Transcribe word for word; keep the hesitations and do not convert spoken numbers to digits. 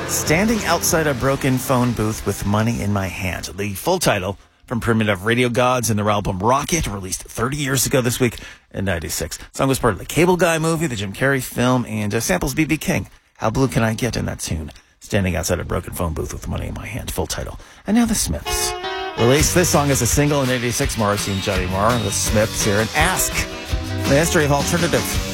Standing Outside a Broken Phone Booth with Money in My Hand. The full title from Primitive Radio Gods and their album Rocket, released thirty years ago this week in ninety-six. The song was part of the Cable Guy movie, the Jim Carrey film, and uh, samples B B King. How Blue Can I Get in that tune? Standing Outside a Broken Phone Booth with Money in My Hand, full title. And now the Smiths. Released this song as a single in eighty-six, Morrissey and Johnny Marr, the Smiths here, and Ask, the history of alternative